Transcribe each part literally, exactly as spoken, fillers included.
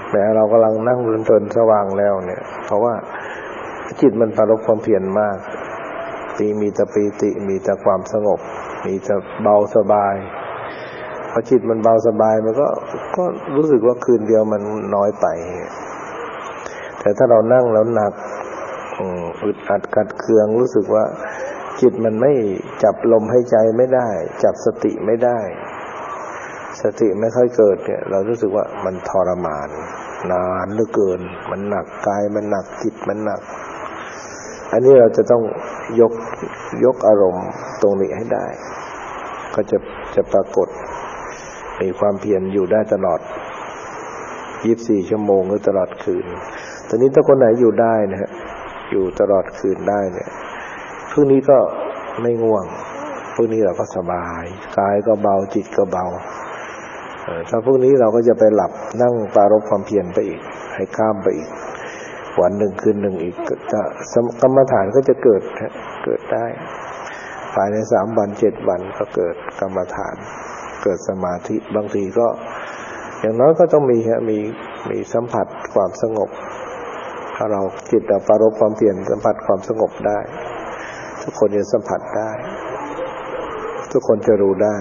แต่เรากำลังนั่งเพลินๆสว่างแล้วเนี่ยเพราะว่าจิตมันปรารภความเพียรมากปีมีแต่ปีติมีแต่ความสงบมีแต่เบาสบายพอจิตมันเบาสบายมันก็ก็รู้สึกว่าคืนเดียวมันน้อยไปแต่ถ้าเรานั่งแล้วหนักอึดอัดกัดเคืองรู้สึกว่าจิตมันไม่จับลมหายใจไม่ได้จับสติไม่ได้สติไม่ค่อยเกิดเนี่ยเรารู้สึกว่ามันทรมานนานเหลือเกินมันหนักกายมันหนักจิตมันหนักอันนี้เราจะต้องยกยกอารมณ์ตรงนี้ให้ได้ก็จะจะปรากฏมีความเพียรอยู่ได้ตลอดยี่สิบสี่ชั่วโมงหรือตลอดคืนตอนนี้ถ้าคนไหนอยู่ได้นะฮะอยู่ตลอดคืนได้เนี่ยพรุ่งนี้ก็ไม่ง่วงพรุ่งนี้เราก็สบายกายก็เบาจิตก็เบาถ้าพรุ่งนี้เราก็จะไปหลับนั่งปรารภความเพียรไปอีกให้ข้ามไปอีกวันหนึ่งคืนหนึ่งอีกจะกรรมฐานก็จะเกิดเกิดได้ภายในสามวันเจ็ดวันก็เกิดกรรมฐานเกิดสมาธิบางทีก็อย่างน้อยก็ต้องมีฮะมีมีสัมผัสความสงบถ้าเราจิตเราปรารภความเพียรสัมผัสความสงบได้ทุกคนจะสัมผัสได้ทุกคนจะรู้ได้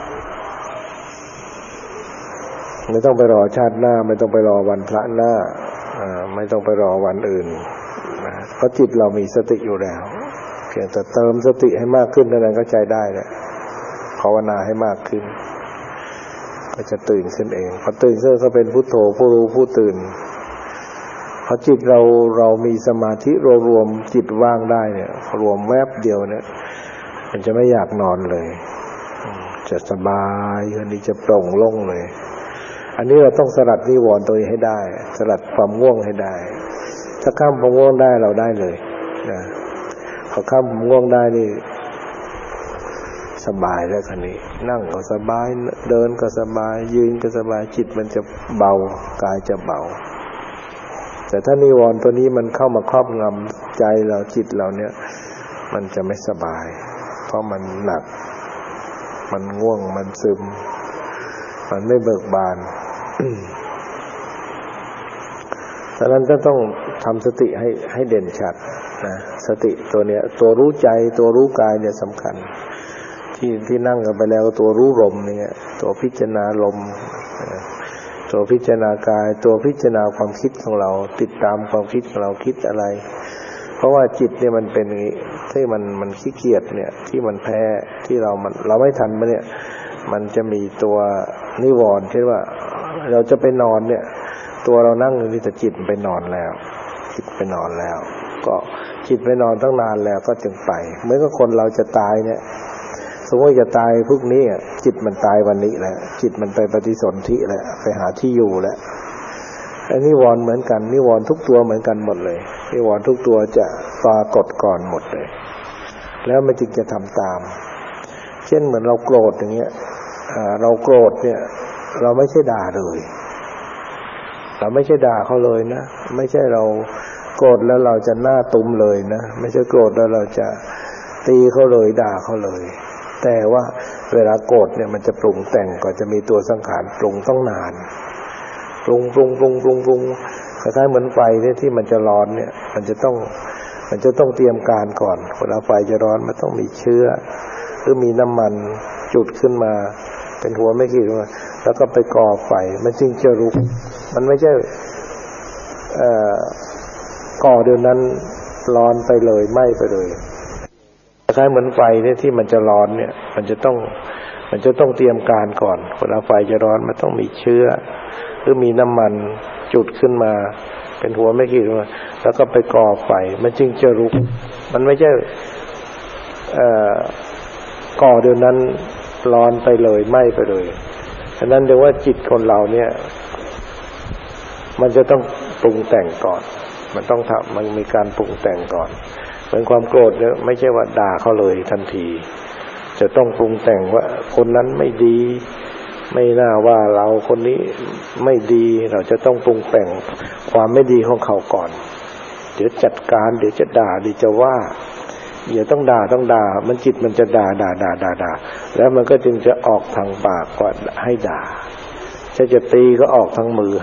ไม่ต้องไปรอชาติหน้าไม่ต้องไปรอวันพระหน้าไม่ต้องไปรอวันอื่นนะเพราะจิตเรามีสติอยู่แล้วเพียงแต่เติมสติให้มากขึ้นเท่านั้นก็ใจได้แหละภาวนาให้มากขึ้นก็จะตื่นขึ้นเองพอตื่นขึ้นก็เป็นพุทโธผู้รู้ผู้ตื่นพอจิตเราเรามีสมาธิรวมจิตว่างได้เนี่ยรวมแวบเดียวเนี่ยมันจะไม่อยากนอนเลยจะสบายอันนี้จะโปร่งโล่งเลยอันนี้เราต้องสลัดนิวรณ์ตัวนี้ให้ได้สลัดความง่วงให้ได้ถ้าข้ามความง่วงได้เราได้เลยนะพอข้ามความง่วงได้นี่สบายแล้วคันนี้นั่งก็สบายเดินก็สบายยืนก็สบายจิตมันจะเบากายจะเบาแต่ถ้านิวรณ์ตัวนี้มันเข้ามาครอบงำใจเราจิตเราเนี่ยมันจะไม่สบายเพราะมันหนักมันง่วงมันซึมมันไม่เบิกบานดังนั้นก็ต้องทำสติให้ให้เด่นชัดนะสติตัวเนี้ยตัวรู้ใจตัวรู้กายเนี่ยสำคัญที่ที่นั่งกันไปแล้วตัวรู้ลมเนี่ยตัวพิจารณาลมตัวพิจารณากายตัวพิจารณาความคิดของเราติดตามความคิดของเราคิดอะไรเพราะว่าจิตเนี่ยมันเป็นอย่างนี้ที่มันมันขี้เกียจเนี่ยที่มันแพ้ที่เรามันเราไม่ทันมันเนี่ยมันจะมีตัวนิวรณ์ที่ว่าเราจะไปนอนเนี่ยตัวเรานั่งอยู่นี่แต่จิตไปนอนแล้วจิตไปนอนแล้วก็จิตไปนอนตั้งนานแล้วก็จึงไปเหมือนกับคนเราจะตายเนี่ยสมมติจะตายพวกนี้จิตมันตายวันนี้แหละจิตมันไปปฏิสนธิแล้วไปหาที่อยู่แล้วอันนี้นิวรณ์เหมือนกันนิวรณ์ทุกตัวเหมือนกันหมดเลยนิวรณ์ทุกตัวจะปรากฏก่อนหมดเลยแล้วมันจึงจะทำตามเช่นเหมือนเราโกรธอย่างเงี้ยเราโกรธเนี่ยเราไม่ใช่ด่าเลยเราไม่ใช่ด่าเขาเลยนะไม่ใช่เราโกรธแล้วเราจะหน้าตุ้มเลยนะไม่ใช่โกรธแล้วเราจะตีเขาเลยด่าเขาเลยแต่ว่าเวลาโกรธเนี่ยมันจะปรุงแต่งก็จะมีตัวสังขารปรุงต้องนานปรุงปรุงปรุงปรุงปรุงคล้ายๆเหมือนไฟเนี่ยที่มันจะร้อนเนี่ยมันจะต้องมันจะต้องเตรียมการก่อนเวลาไฟจะร้อนมันต้องมีเชื้อหรือมีน้ำมันจุดขึ้นมาเป็นหัวไม่กี่หัวแล้วก็ไปก่อไฟมันจึงจะลุกมันไม่ใช่เอ่อก่อเดี๋ยวนั้นร้อนไปเลยไหม้ไปเลยคล้ายๆเหมือนไฟเนี่ยที่มันจะร้อนเนี่ยมันจะต้องมันจะต้องเตรียมการก่อนเวลาไฟจะร้อนมันต้องมีเชื้อหรือมีน้ำมันจุดขึ้นมาเป็นหัวไม่กี่หัวแล้วก็ไปก่อไฟมันจึงจะลุกมันไม่ใช่เอ่อก่อเดี๋ยวนั้นร้อนไปเลยไหม้ไปเลยฉะนั้นเรียกว่าจิตคนเราเนี่ยมันจะต้องปรุงแต่งก่อนมันต้องทำมันมีการปรุงแต่งก่อนเป็นความโกรธเนี่ยไม่ใช่ว่าด่าเขาเลยทันทีจะต้องปรุงแต่งว่าคนนั้นไม่ดีไม่น่าว่าเราคนนี้ไม่ดีเราจะต้องปรุงแต่งความไม่ดีของเขาก่อนเดี๋ยวจัดการเดี๋ยวจะด่าเดี๋ยวจะว่าอย่าต้องด่าต้องด่ามันจิตมันจะด่าด่าด่าด่าด่าแล้วมันก็จึงจะออกทางปากก่อนให้ด่าถ้าจะตีก็ออกทางมือ